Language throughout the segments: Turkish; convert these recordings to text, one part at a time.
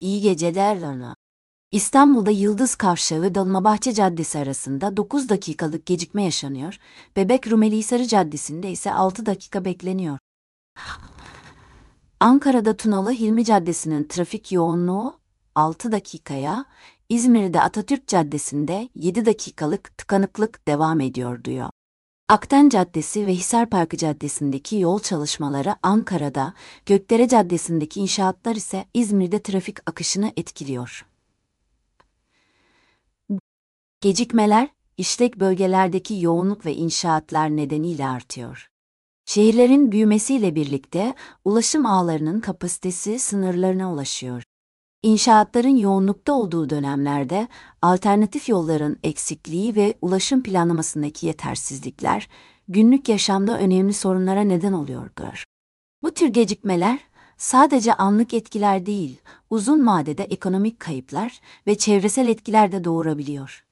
İyi geceler Lana. İstanbul'da Yıldız Kavşağı ve Dolmabahçe Caddesi arasında 9 dakikalık gecikme yaşanıyor. Bebek Rumelihisarı Caddesi'nde ise 6 dakika bekleniyor. Ankara'da Tunalı Hilmi Caddesi'nin trafik yoğunluğu 6 dakikaya, İzmir'de Atatürk Caddesi'nde 7 dakikalık tıkanıklık devam ediyor diyor. Akten Caddesi ve Hisar Parkı Caddesi'ndeki yol çalışmaları Ankara'da, Gökdere Caddesi'ndeki inşaatlar ise İzmir'de trafik akışını etkiliyor. Gecikmeler, işlek bölgelerdeki yoğunluk ve inşaatlar nedeniyle artıyor. Şehirlerin büyümesiyle birlikte ulaşım ağlarının kapasitesi sınırlarına ulaşıyor. İnşaatların yoğunlukta olduğu dönemlerde alternatif yolların eksikliği ve ulaşım planlamasındaki yetersizlikler günlük yaşamda önemli sorunlara neden oluyor. Bu tür gecikmeler sadece anlık etkiler değil, uzun vadede ekonomik kayıplar ve çevresel etkiler de doğurabiliyor.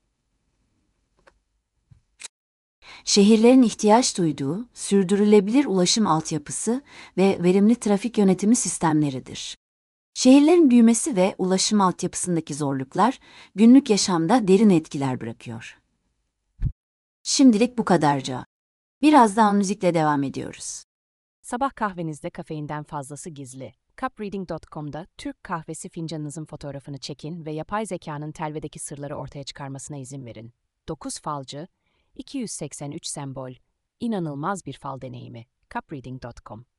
Şehirlerin ihtiyaç duyduğu sürdürülebilir ulaşım altyapısı ve verimli trafik yönetimi sistemleridir. Şehirlerin büyümesi ve ulaşım altyapısındaki zorluklar günlük yaşamda derin etkiler bırakıyor. Şimdilik bu kadarca. Birazdan müzikle devam ediyoruz. Sabah kahvenizde kafeinden fazlası gizli. Cupreading.com'da Türk kahvesi fincanınızın fotoğrafını çekin ve yapay zekanın telvedeki sırları ortaya çıkarmasına izin verin. 9 falcı, 283 sembol, inanılmaz bir fal deneyimi. Cupreading.com